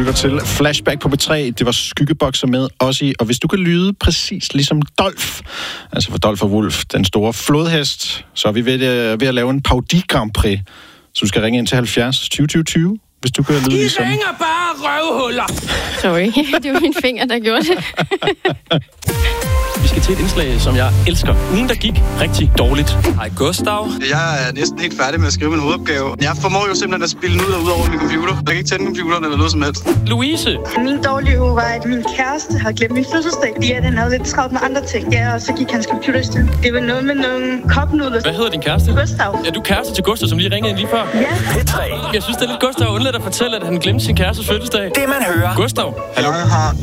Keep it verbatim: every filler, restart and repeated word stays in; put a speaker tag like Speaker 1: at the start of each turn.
Speaker 1: lytter til Flashback på B tre. Det var Skyggebokser med Ozzy. Og hvis du kan lyde præcis ligesom Dolph, altså for Dolph og Wolf, den store flodhest, så er vi ved, ved at lave en Paudi Grand Prix. Så du skal ringe ind til halvfjerds tyve tyve tyve, hvis du kan lyde
Speaker 2: I
Speaker 1: ligesom...
Speaker 2: I ringer bare røvhuller!
Speaker 3: Sorry, det var min finger, der gjorde det.
Speaker 2: Vi skal til et indslag, som jeg elsker. Ugen, der gik rigtig dårligt. Hej, Gustav.
Speaker 4: Jeg er næsten helt færdig med at skrive min hovedopgave. Jeg formår jo simpelthen at spille den ud og ud over min computer. Jeg kan ikke tænde computeren eller noget som helst.
Speaker 2: Louise.
Speaker 5: Min dårlige uge var, at min kæreste har glemt min fødselsdag, fordi at han havde lidt travlt med andre ting. Ja, og så gik hans computer i stykker. Det var noget med nogle kopnudler.
Speaker 2: Hvad hedder din kæreste?
Speaker 5: Gustav.
Speaker 2: Er du kæreste til Gustav, som lige ringede ind lige før?
Speaker 5: Ja.
Speaker 2: Jeg synes, det er lidt Gustav underligt at fortælle, at han glemte sin kærestes fødselsdag.
Speaker 6: Det man hører.
Speaker 2: Gustav.
Speaker 4: Hallo? Jeg har